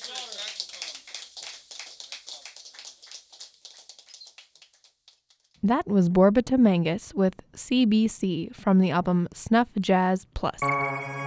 That was Borbita Mangus with CBC from the album Snuff Jazz Plus.